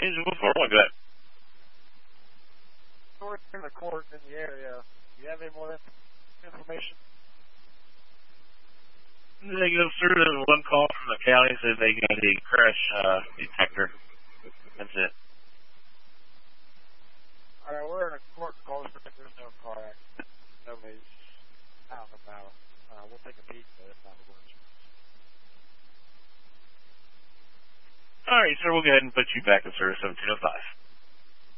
James, what's going on with that? We're in the court in the area. Do you have any more information? Negative, sir. There's one call from the county said they got a crash detector. That's it. All right, we're in a court close, but there's no car accident. Nobody's out and about. We'll take a peek, but if not, we're going to. All right, sir. We'll go ahead and put you back in service 1705.